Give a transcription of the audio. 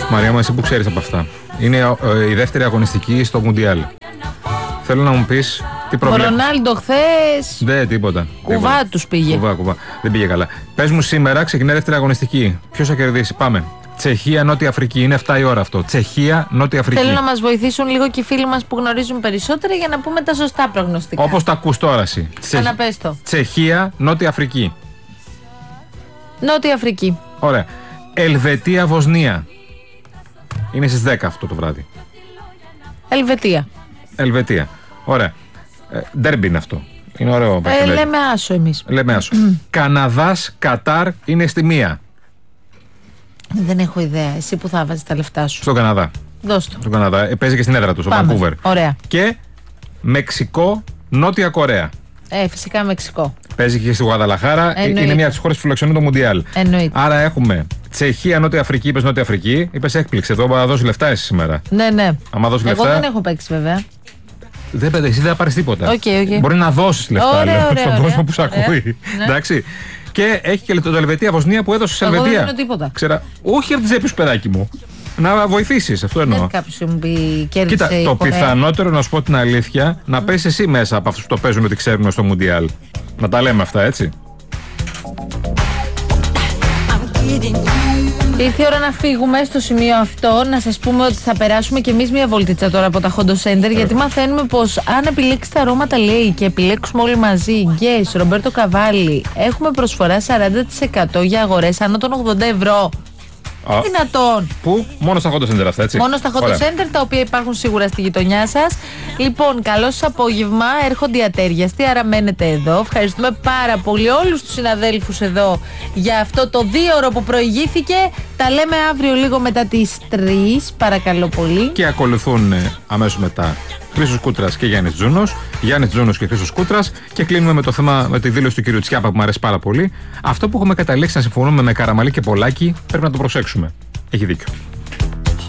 Μαρία μου, εσύ που ξέρεις από αυτά. Είναι η δεύτερη αγωνιστική στο Μουντιάλ. Θέλω να μου πεις τι προβλέπεις. Ο Ρονάλντο χθες. Δεν, τίποτα. Κουβά τους πήγε. Κουβά. Δεν πήγε καλά. Πες μου, σήμερα ξεκινάει δεύτερη αγωνιστική. Ποιος θα κερδίσει? Πάμε. Τσεχία, Νότια Αφρική. Είναι 7 η ώρα αυτό. Τσεχία, Νότια Αφρική. Θέλω να μας βοηθήσουν λίγο και οι φίλοι μας που γνωρίζουν περισσότερα για να πούμε τα σωστά προγνωστικά. Όπως τα ακούς τώρα εσύ. Ξαναπες το. Τσεχία, Νότια Αφρική. Νότια Αφρική. Ωραία. Ελβετία, Βοσνία. Είναι στις 10 αυτό το βράδυ. Ελβετία. Ωραία. Ντέρμπι είναι αυτό. Είναι ωραίο. Λέμε άσο εμείς. Λέμε άσο. Καναδάς, Κατάρ είναι στη 1. Δεν έχω ιδέα. Εσύ που θα βάζεις τα λεφτά σου? Στον Καναδά. Δώσ' το. Στον Καναδά. Παίζει και στην έδρα του, στο Βανκούβερ. Ωραία. Και Μεξικό, Νότια Κορέα. Φυσικά Μεξικό. Παίζει και στη Γουαδαλαχάρα. Είναι μια από τις χώρες που φιλοξενούν το Μουντιάλ. Εννοείται. Άρα έχουμε Τσεχία, Νότια Αφρική. Είπες Νότια Αφρική. Είπες έκπληξη. Εδώ θα δώσει λεφτά εσύ σήμερα. Ναι. Άμα δώσει Εγώ λεφτά. δεν έχω παίξει βέβαια. Εσύ δεν θα πάρεις τίποτα. Okay. Μπορεί να δώσεις λεφτά ωραία, στον κόσμο που σε ακούει. Ναι. Εντάξει. Και έχει και το Ελβετία Βοσνία που έδωσε σε Ελβετία. Εγώ δεν δίνω τίποτα. Όχι από τη τσέπη σου, παιδάκι μου. Να βοηθήσεις, αυτό εννοώ. Δεν κάποιος μου πει κέρδισε. Κοίτα, το πιθανότερο, να σου πω την αλήθεια, να πέσει εσύ μέσα από αυτούς που το παίζουν ότι ξέρουν στο Μουντιάλ. Να τα λέμε αυτά, έτσι. Ήρθε η ώρα να φύγουμε στο σημείο αυτό. Να σας πούμε ότι θα περάσουμε κι εμείς μια βολτίτσα τώρα από τα Hondo Center. Γιατί μαθαίνουμε πως αν επιλέξεις τα αρώματα, λέει, και επιλέξουμε όλοι μαζί, Γκέις, Ρομπέρτο Καβάλι, έχουμε προσφορά 40% για αγορές άνω των 80 ευρώ. Δυνατόν. Πού? Μόνο στα Hondo Center αυτά, έτσι. Μόνο στα Hondo Center, τα οποία υπάρχουν σίγουρα στη γειτονιά σας. Λοιπόν, καλό σας απόγευμα. Έρχονται οι ατέριαστοι, άρα μένετε εδώ. Ευχαριστούμε πάρα πολύ όλους τους συναδέλφους εδώ για αυτό το 2ωρο που προηγήθηκε. Τα λέμε αύριο λίγο μετά τις 3, παρακαλώ πολύ. Και ακολουθούν αμέσως μετά Χρήστος Κούτρας και Γιάννης Τζούνος. Γιάννης Τζούνος και Χρήστος Κούτρας. Και κλείνουμε με το θέμα, με τη δήλωση του κ. Τσιάπα που μου αρέσει πάρα πολύ. Αυτό που έχουμε καταλήξει να συμφωνούμε με Καραμαλή και Πολάκη πρέπει να το προσέξουμε. Έχει δίκιο.